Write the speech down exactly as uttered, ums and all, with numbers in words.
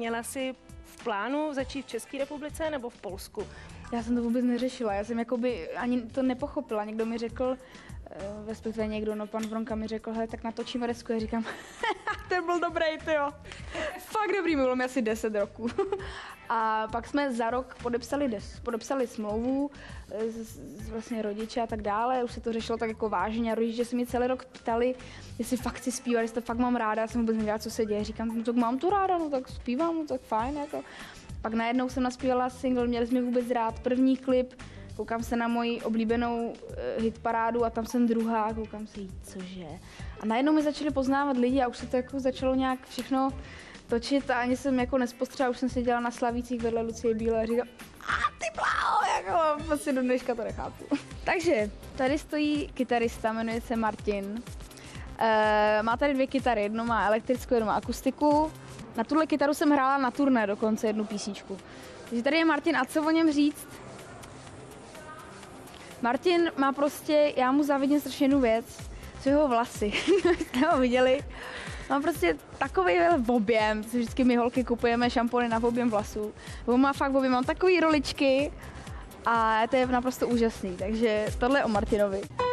měla jsi v plánu začít v České republice nebo v Polsku? Já jsem to vůbec neřešila, já jsem jakoby ani to nepochopila. Někdo mi řekl, respektive někdo, no pan Vronka mi řekl, hele, tak natočíme desku. Já říkám, ten byl dobrý, tyjo. Fakt dobrý, bylo mi asi deset roků. A pak jsme za rok podepsali, des, podepsali smlouvu, z, z vlastně rodiče a tak dále. Už se to řešilo tak jako vážně a rodiče se mi celý rok ptali, jestli fakt chci zpívat, jestli to fakt mám ráda. Já jsem vůbec nevěděla, co se děje. Říkám, no tak mám to ráda, no tak zpívám, no tak fajn, jako. Pak najednou jsem naspívala single, měli jsme vůbec rád, první klip, koukám se na moji oblíbenou uh, hitparádu a tam jsem druhá, koukám se jí, cože. A najednou mi začali poznávat lidi a už se to jako začalo nějak všechno točit a ani jsem jako nespostřela, už jsem seděla na Slavících vedle Lucie Bílé a říkala, a ty bláho, jako prostě do dneška to nechápu. Takže tady stojí kytarista, jmenuje se Martin. Uh, má tady dvě kytary, jedno má elektrickou, jedno má akustiku. Na tuhle kytaru jsem hrála na turné dokonce jednu písničku. Takže tady je Martin a co o něm říct? Martin má prostě, já mu závidím strašně jednu věc, jsou jeho vlasy. Jste ho viděli? Mám prostě takový objem, co vždycky my holky kupujeme šampony na objem vlasů. On má fakt objem, mám takový roličky a to je naprosto úžasný, takže tohle je o Martinovi.